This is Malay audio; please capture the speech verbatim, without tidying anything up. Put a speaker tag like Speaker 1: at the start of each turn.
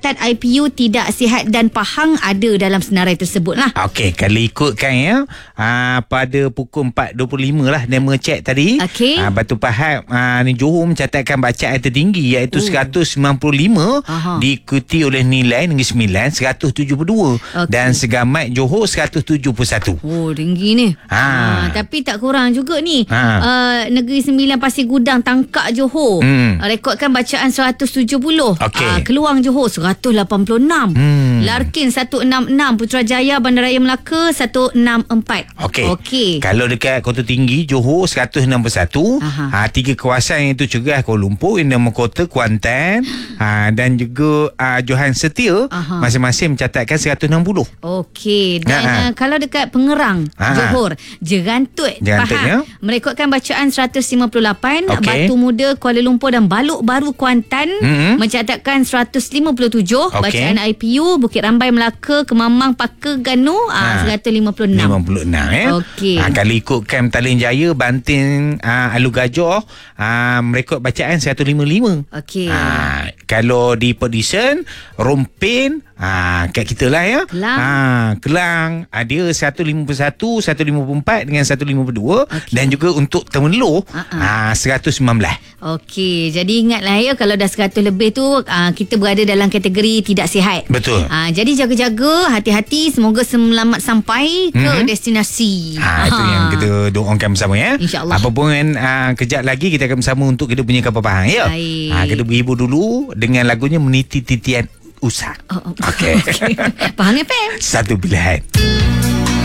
Speaker 1: jabatan I P U tidak sihat dan Pahang ada dalam senarai tersebut lah.
Speaker 2: Okey, kalau ikutkan ya, aa, pada pukul empat dua puluh lima lah Nema cek tadi.
Speaker 1: Okey.
Speaker 2: Aa, Batu Pahat aa, ni Johor mencatatkan bacaan tertinggi iaitu
Speaker 1: Oh.
Speaker 2: seratus sembilan puluh lima,
Speaker 1: Aha.
Speaker 2: diikuti oleh nilai Negeri Sembilan seratus tujuh puluh dua
Speaker 1: Okey.
Speaker 2: dan Segamat Johor seratus tujuh puluh satu.
Speaker 1: Oh, tinggi ni.
Speaker 2: Ha.
Speaker 1: Ha, tapi tak kurang juga ni.
Speaker 2: Ha.
Speaker 1: Uh, Negeri Sembilan Pasir Gudang Tangkak Johor.
Speaker 2: Hmm.
Speaker 1: Uh, rekodkan bacaan seratus tujuh puluh.
Speaker 2: Okey.
Speaker 1: Uh, Keluang Johor seratus lapan puluh enam.
Speaker 2: Hmm.
Speaker 1: Larkin seratus enam puluh enam. Putrajaya Bandaraya Melaka seratus enam puluh empat.
Speaker 2: Okey.
Speaker 1: Okey.
Speaker 2: Kalau dekat Kota Tinggi Johor seratus enam puluh satu.
Speaker 1: Aha.
Speaker 2: Ha, tiga kawasan iaitu Cerah Kuala Lumpur, Indah Mahkota Kuantan ha, dan juga uh, Johan Setia
Speaker 1: Aha.
Speaker 2: masing-masing mencatatkan seratus enam puluh.
Speaker 1: Okey. Dan
Speaker 2: Ha, ha.
Speaker 1: uh, kalau dekat Pengerang
Speaker 2: Ha, ha.
Speaker 1: Johor, Jerantut
Speaker 2: Jerantut,
Speaker 1: Pahang
Speaker 2: ya.
Speaker 1: merekodkan bacaan seratus lima puluh lapan.
Speaker 2: Okey.
Speaker 1: Batu Muda Kuala Lumpur dan Balok Baru Kuantan
Speaker 2: Mm-hmm.
Speaker 1: mencatatkan seratus lima puluh tujuh.
Speaker 2: Okey.
Speaker 1: Bacaan I P U Bukit Rambai Melaka, Kemamang Paka Ganu
Speaker 2: Ha.
Speaker 1: ah, seratus lima puluh enam.
Speaker 2: lima puluh enam eh.
Speaker 1: Okey.
Speaker 2: Ha, kalau ikut Kem Talin Jaya, Banting, uh, Alu Gajah, uh, merekod bacaan seratus lima puluh lima.
Speaker 1: Okey.
Speaker 2: Ha, kalau di Port Dickson, Rompin, ha, kat kita lah ya.
Speaker 1: Kelang.
Speaker 2: Ha, Kelang ada seratus lima puluh satu, seratus lima puluh empat dengan seratus lima puluh dua.
Speaker 1: Okey.
Speaker 2: Dan juga untuk Temenloh,
Speaker 1: Ha-ha.
Speaker 2: ha, seratus sembilan belas.
Speaker 1: Okey, jadi ingatlah ya, kalau dah seratus lebih tu ah, kita berada dalam kategori tidak sihat.
Speaker 2: Betul.
Speaker 1: Ah, jadi jaga-jaga, hati-hati, semoga selamat sampai ke
Speaker 2: Mhm.
Speaker 1: destinasi.
Speaker 2: Ha, itu
Speaker 1: Ha.
Speaker 2: yang kita doakan bersama ya.
Speaker 1: InsyaAllah.
Speaker 2: Apa pun uh, kejap lagi kita akan bersama untuk kita punya kapal Pahang ya.
Speaker 1: Baik.
Speaker 2: Ha, kita berhibur dulu dengan lagunya Meniti Titian Usah.
Speaker 1: Oh, oh.
Speaker 2: Okey.
Speaker 1: Okey. Pahang F M.
Speaker 2: Satu pilihan.